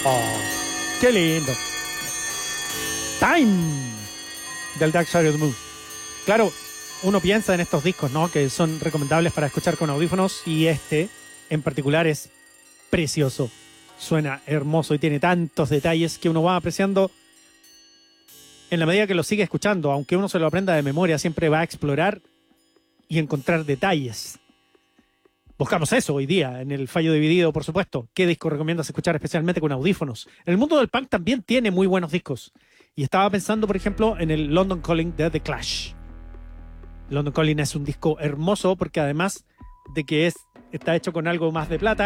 Oh, qué lindo. Time del Dark Side of the Moon. Claro, uno piensa en estos discos, ¿no? Que son recomendables para escuchar con audífonos y este en particular es precioso. Suena hermoso y tiene tantos detalles que uno va apreciando en la medida que lo sigue escuchando. Aunque uno se lo aprenda de memoria, siempre va a explorar y encontrar detalles. Buscamos eso hoy día en el Fallo Dividido, por supuesto. ¿Qué disco recomiendas escuchar especialmente con audífonos? El mundo del punk también tiene muy buenos discos. Y estaba pensando, por ejemplo, en el London Calling de The Clash. London Calling es un disco hermoso porque además de que está hecho con algo más de plata,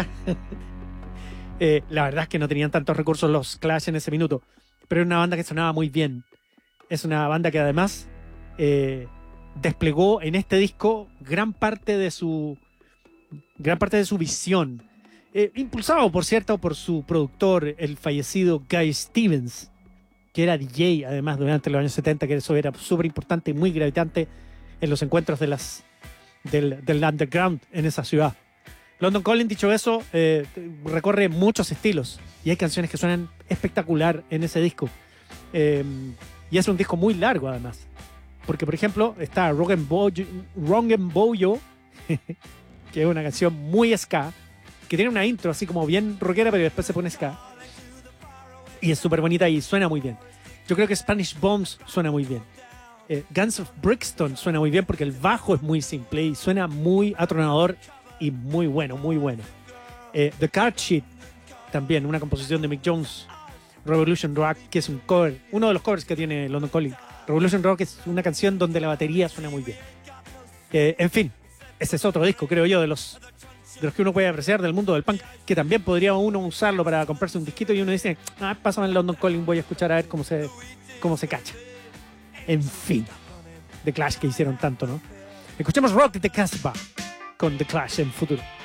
la verdad es que no tenían tantos recursos los Clash en ese minuto. Pero era una banda que sonaba muy bien. Es una banda que además desplegó en este disco gran parte de su visión, impulsado, por cierto, por su productor, el fallecido Guy Stevens, que era DJ, además, durante los años 70, que eso era súper importante y muy gravitante en los encuentros del underground en esa ciudad. London Calling, dicho eso, recorre muchos estilos y hay canciones que suenan espectacular en ese disco. Y es un disco muy largo, además. Porque, por ejemplo, está Wrong and Boyo, que es una canción muy ska, que tiene una intro así como bien rockera, pero después se pone ska. Y es súper bonita y suena muy bien. Yo creo que Spanish Bombs suena muy bien. Guns of Brixton suena muy bien porque el bajo es muy simple y suena muy atronador y muy bueno, muy bueno. The Card Sheet, también una composición de Mick Jones. Revolution Rock, que es un cover, uno de los covers que tiene London Calling. Revolution Rock es una canción donde la batería suena muy bien. En fin, ese es otro disco, creo yo, de los que uno puede apreciar del mundo del punk, que también podría uno usarlo para comprarse un disquito y uno dice, pásame el London Calling, voy a escuchar a ver cómo se cacha. En fin, The Clash, que hicieron tanto, ¿no? Escuchemos Rock the Casbah con The Clash en futuro.